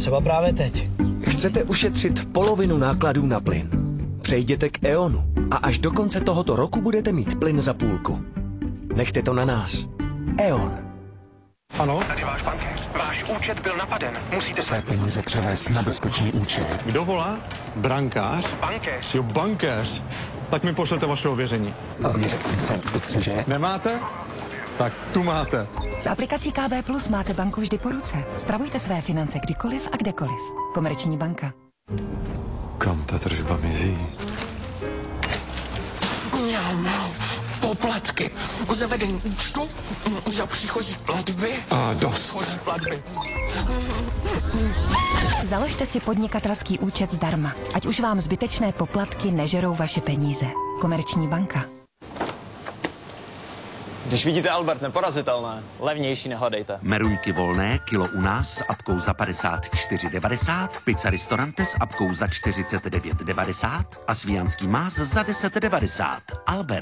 Třeba právě teď. Chcete ušetřit polovinu nákladů na plyn? Přejděte k E.ONu a až do konce tohoto roku budete mít plyn za půlku. Nechte to na nás. E.ON. Ano? Tady váš bankéř. Váš účet byl napaden. Musíte své peníze převést na bezpečný účet. Kdo volá? Brankář? Bankéř. Jo, bankéř. Tak mi pošlete vaše ověření. Ověření chce, že? Nemáte? Tak tu máte. S aplikací KB Plus máte banku vždy po ruce. Spravujte své finance kdykoliv a kdekoliv. Komerční banka. Kam ta tržba mizí? Poplatky o zavedení účtu, za příchozí platby. A dost. Založte si podnikatelský účet zdarma, ať už vám zbytečné poplatky nežerou vaše peníze. Komerční banka. Když vidíte Albert neporazitelné, levnější nehodejte. Meruňky volné, kilo u nás s apkou za 54,90, pizza Ristorante s apkou za 49,90 a svíjanský más za 10,90. Albert.